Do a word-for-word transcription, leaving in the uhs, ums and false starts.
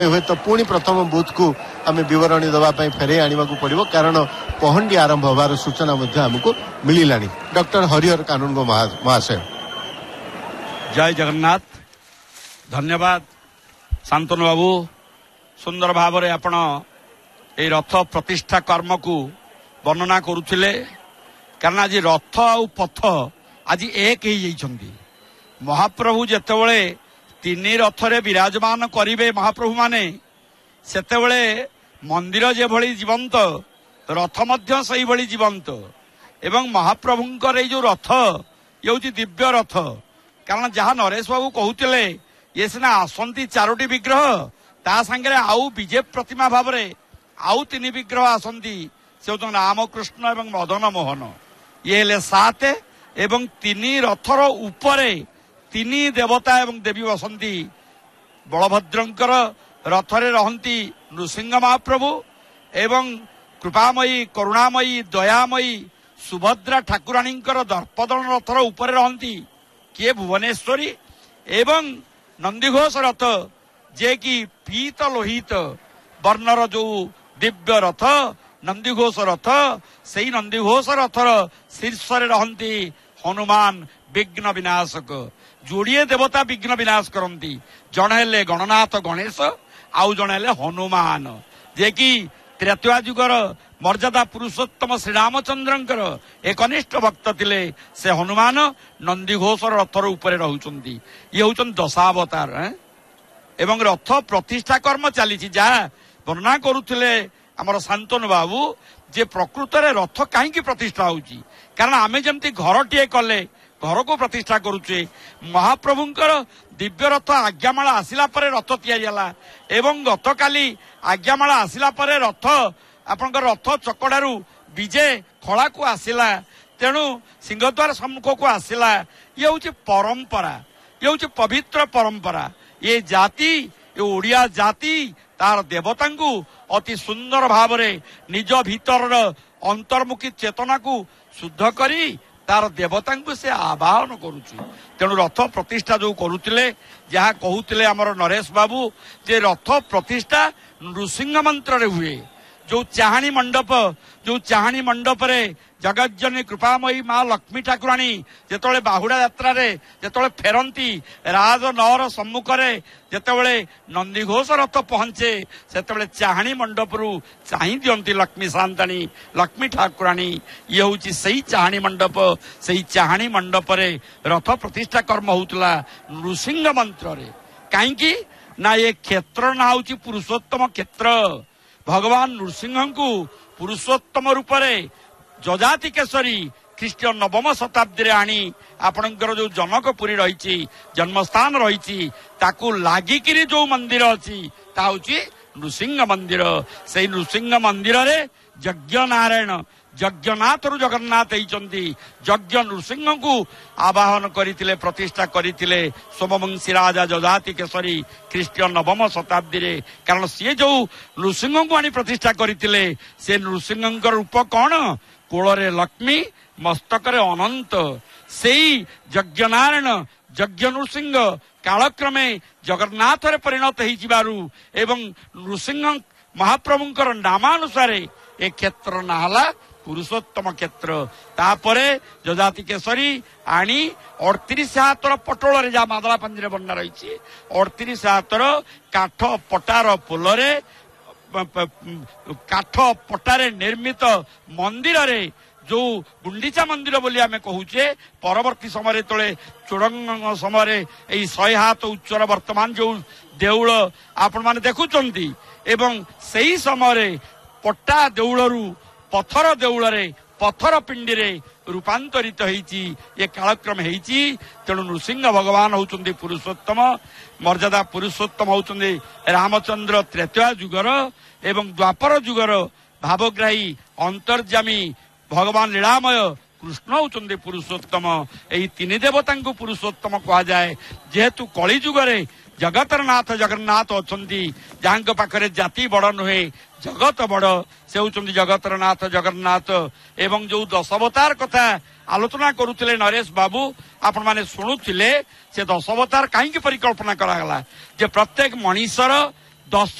हुए तो पुणी प्रथम बुथ को आम बरणी देवाई फेरे आने को पड़ो कारण पहंडी आरंभ होवार सूचना आमको मिलला। डॉक्टर हरिहर कानूनगो महाशय। जय जगन्नाथ। धन्यवाद शांतनु बाबू। सुंदर भाव में आपण ए रथ प्रतिष्ठा कर्म को वर्णना करुले कारण आज रथ आउ पथ आज एक हो महाप्रभु जेतेबळे तीन रथरे विराजमान करिवे महाप्रभु माने सेतेबळे मंदिर जे भली जीवंत रथ मध्य सही भली जीवंत एवं महाप्रभुंकर ए जो रथ ये हूँ दिव्य रथ कारण जहाँ नरेश बाबू कहते ये सीना आसंती चारोटी विग्रह ता सांगे आउ विजय प्रतिमा भाव में आउ तीन विग्रह आसंती से हूँ रामकृष्ण एवं मदन मोहन ये हेले सात एवं तीन रथर उपरे तीन देवता एवं देवी बसंती बलभद्रंकर रथरे रहंती नृसिंह महाप्रभु एवं कृपामयी करुणामयी दयामयी सुभद्रा ठाकुराणींकर दर्पदन रथर उपरे रहंती किए भुवनेश्वरी एवं नंदीघोष रथ जे कि पीत लोहित वर्णर जो दिव्य रथ नंदीघोष रथ से नंदीघोष रथर शीर्ष रहंती हनुमान विघ्न विनाशक जोड़िए देवता विघ्न विनाश करती जड़े हेले गणनाथ गणेश आउ जड़े हेले हनुमान जे कि त्रेतया जुगर मर्यादा पुरुषोत्तम श्रीरामचंद्रंकर एक अनिष्ठ भक्त थिले से हनुमान नंदीघोष रथर उपरे रहउचंती ये हूँ दशावतार एवं रथ प्रतिष्ठा कर्म चली जहाँ वर्णना करुले आमर शांतनु बाबू जे प्रकृत रे रथ कहीं प्रतिष्ठा होउची कारण आमे जमती घर टीए कले घर को प्रतिष्ठा करुचे महाप्रभुंकर दिव्य रथ आज्ञामाला आसिला परे रथ तैयारी हला एवं गतकाली आज्ञामाला आसिला परे रथ आपनकर रथ चकड़ारू विजे खला को आसिला तेणु सिंहद्वार सम्मुख को आसिला ये हूँ परंपरा ये हूँ पवित्र परंपरा ये जाति ये ओडिया जाति तार देवता को अति सुंदर भाव में निज भीतर अंतर्मुखी चेतना को शुद्ध करी तार देवता को से आवाहन करुची तेणु रथ प्रतिष्ठा जो करुले जहाँ कहते आमर नरेश बाबू जे रथ प्रतिष्ठा नृसिंह मंत्र हुए जो चाहाणी मंडप जो चाहाणी मंडप रे जगज्जनी कृपामयी माँ लक्ष्मी ठाकुराणी जेतोले बाहुड़ा यात्रा रे जेतोले फेरंती राज नौर सम्मुख रे जेतोले नंदीघोष रथ पहुंचे सेतोले चाहाणी मंडप रु चाही दियंती लक्ष्मी शांताणी लक्ष्मी ठाकुराणी ये हूँ सही चाहाणी मंडप सही चाहाणी मंडप रे रथ प्रतिष्ठा कर्म होउतला नृसिंह मंत्र रे काईकी ना ये क्षेत्र ना हूँ पुरुषोत्तम क्षेत्र भगवान नृसिंह को पुरुषोत्तम रूप रे जजाति केशरी ख्रीष्टिय नवम शताब्दी आनी आपणकर जो जनकपुरी रही जन्मस्थान रही ताकू लागिकी जो मंदिर अच्छी ता हूँ नृसिंह मंदिर से नृसिंह मंदिर रे यज्ञ नारायण यज्ञनाथ रु जगन्नाथ होती यज्ञ नृसिंह को आवाहन करते प्रतिष्ठा करते सोमवंशी राजा जजाति केशरी ख्रीष्टिय नवम शताब्दी रे कारण सी जो नृसिंह को आनी प्रतिष्ठा करते से नृसिंह रूप कौन कोଳରେ लक्ष्मी मस्तकरे अनंत से यज्ञ नारायण यज्ञ नृसिंह कालक्रमे जगन्नाथ रे परिणत हो एवं नृसिंह महाप्रभुंकर नामानुसार ए क्षेत्र नाला पुरुषोत्तम क्षेत्र तापरे जजाति केशरी आनी अड़तीस हाथर पटोल जहाँ मादला पंजरे बना रही अड़तीस हाथर काठ पटार पोलरे काठ पटारे निर्मित मंदिर रे जो गुंडीचा मंदिर बोली आमे कहूचे परवर्ती समय तले चोड़ंग समय यही शहे हाथ उच्चर वर्तमान जो देउल आपण माने देखुचंती एवं सही समय पट्टा देउलरू पथर देउल रे पथर पिंडी रे रूपांतरित होईची ये कालक्रम होईची तेणु नृसिंह भगवान होउचंदी पुरुषोत्तम मर्यादा पुरुषोत्तम होउचंदी रामचंद्र त्रेतया जुगर एवं द्वापर जुगर भावग्राही अंतर्जामी भगवान लीलामय कृष्ण होउचंदी पुरुषोत्तम एही तीन देवता को पुरुषोत्तम कहा जाए जेहेतु कली जुगरे जगतर नाथ जगन्नाथ अछंती जहाँ पाखरे जाति बड़ नुहे जगत बड़ से होउचंदी जगतर नाथ जगन्नाथ एवं जो दशावतार कथा आलोचना करुले नरेश बाबू आपण माने शुणुले से दशावतार कहीं परिकल्पना करागला जे प्रत्येक मनीषर ଦଶ